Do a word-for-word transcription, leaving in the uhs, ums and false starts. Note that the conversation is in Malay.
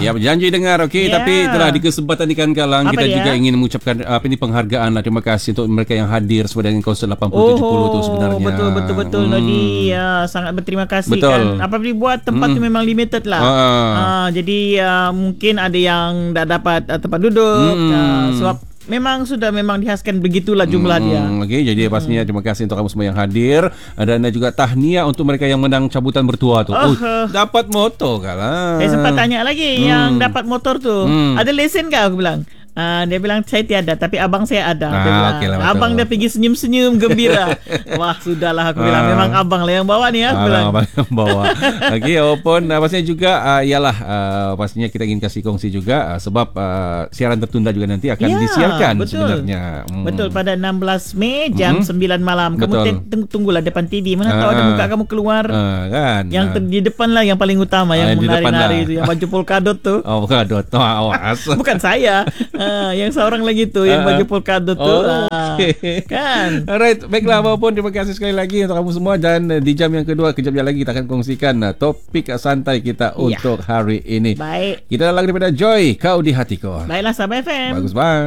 Ya, berjanji dengar, okey. Ya. Tapi itulah di kesempatan ikan kalang Apa kita dia? juga ingin mengucapkan apa ni penghargaan lah. Terima kasih untuk mereka yang hadir sesuai dengan konsert lapan puluh tujuh puluh tu sebenarnya. Betul betul betul Hmm. Nodi. Ya, sangat berterima kasih Betul. kan. Apa boleh buat tempat Hmm. tu memang limited lah. Ah. Ah, jadi uh, mungkin ada yang tak dapat uh, tempat duduk Hmm. uh, sebab memang sudah memang dihaskan begitulah jumlah Hmm, dia. Okey, jadi pastinya terima kasih untuk kamu semua yang hadir dan juga tahniah untuk mereka yang menang cabutan bertuah tu. Oh, Oh, dapat motor kalah. Saya sempat tanya lagi Hmm. yang dapat motor tu, Hmm. ada lesen ke? Aku bilang. Uh, dia bilang saya tiada, tapi abang saya ada. Dia Ah, bilang, okey lah, betul. abang dia pergi senyum-senyum gembira. Wah, sudahlah aku bilang, Ah. memang abang lah yang bawa ni. Aku bilang. Abang yang bawa. Okey, walaupun uh, pastinya juga uh, ialah uh, pastinya kita ingin kasih kongsi juga uh, sebab uh, siaran tertunda juga nanti akan Ya, disiarkan betul. sebenarnya. Hmm. Betul, pada enam belas Mei jam Hmm. sembilan malam. Kamu Betul. te- teng- tunggulah depan T V. Mana tahu Ah. ada muka kamu keluar. Uh, kan. Yang ter- di depan lah yang paling utama, Ah, yang yang di depan menari-nari lah. itu, yang baju polkadot tu. Oh, bukan dot. Oh, awas. Bukan saya. Ah, yang seorang lagi tu yang Ah. baju polkadot tu. Oh, Ah, okey. kan? Alright, baiklah apapun, terima kasih sekali lagi untuk kamu semua dan uh, di jam yang kedua kejap lagi kita akan kongsikan uh, topik uh, santai kita Ya. untuk hari ini. Baik. Kita lagu daripada Joy, Kau di Hatiku. Baiklah, Sabah F M. Bagus banget.